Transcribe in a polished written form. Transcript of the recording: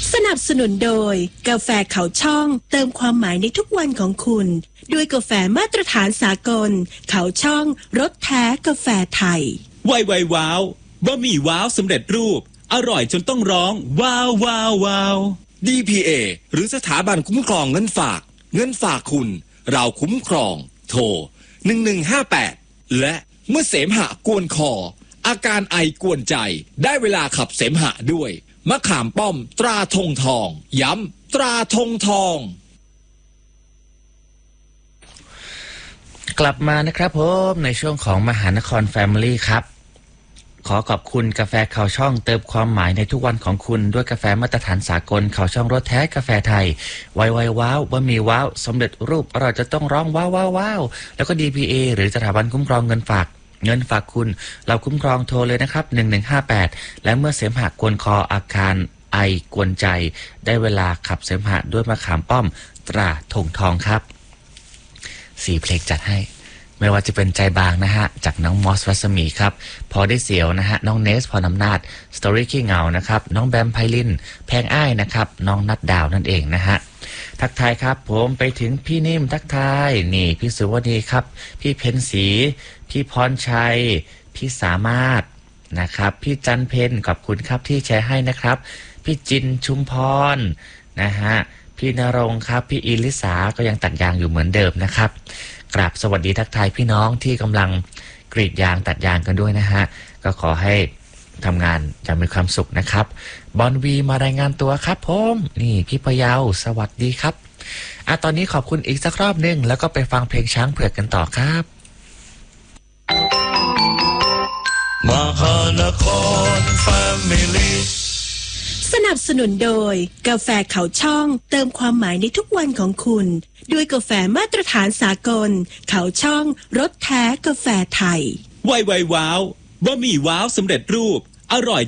สนับสนุนโดยกาแฟเขาช่องเติมความหมายในทุกวันของคุณด้วยกาแฟมาตรฐานสากลเขาช่องรสแท้กาแฟไทยไวว้าวบะหมี่ว้าวสำเร็จรูปอร่อยจนต้องร้องว้าวว้าวว้าว DPA หรือสถาบันคุ้มครองเงินฝากคุณเราคุ้มครองโทร1158และเมื่อเสมหะกวนคออาการไอกวนใจได้เวลาขับเสมหะด้วยมะขามป้อมตราธงทองย้ำตราธงทองกลับมานะครับผมในช่วงของมหานคร Family ครับขอขอบคุณกาแฟข่าวช่องเติมความหมายในทุกวันของคุณด้วยกาแฟมาตรฐานสากลข่าวช่องรสแท้กาแฟไทยไวว้าวบะหมี่ว้าวสำเร็จรูปเราจะต้องร้องว้าวว้าวว้าวแล้วก็ DPA หรือสถาบันคุ้มครองเงินฝากคุณเราคุ้มครองโทรเลยนะครับ1158และเมื่อเสมหะกวนคออาการไอกวนใจได้เวลาขับเสมหะด้วยมะขามป้อมตราธงทองครับ4เพลงจัดให้ไม่ว่าจะเป็นใจบางนะฮะจากน้องมอสรัศมีครับพอได้เสียวนะฮะน้องเนสพรอำนาจสตอรี่ขี้เหงานะครับน้องแบมไพลินแพงอ้ายนะครับน้องนัดดาวนั่นเองนะฮะทักทายครับผมไปถึงพี่นิ่มทักทายนี่พี่สุวรรณีครับพี่เพ็ญศรีพี่พรชัยพี่สามารถนะครับพี่จันเพนขอบคุณครับที่แชร์ให้นะครับพี่จินชุมพรนะฮะพี่ณรงค์ครับพี่อิลิสาก็ยังตัดยางอยู่เหมือนเดิมนะครับกราบสวัสดีทักทายพี่น้องที่กำลังกรีดยางตัดยางกันด้วยนะฮะก็ขอให้ทำงานอย่างมีความสุขนะครับบอนวีมารายงานตัวครับผมนี่พี่พะเยาสวัสดีครับตอนนี้ขอบคุณอีกสักรอบนึงแล้วก็ไปฟังเพลงช้างเผือกกันต่อครับมหานคร Family สนับสนุนโดยกาแฟเขาช่องเติมความหมายในทุกวันของคุณด้วยกาแฟมาตรฐานสากลเขาช่องรสแท้กาแฟไทยไวว้าวบะหมี่ว้าวสำเร็จรูปอร่อย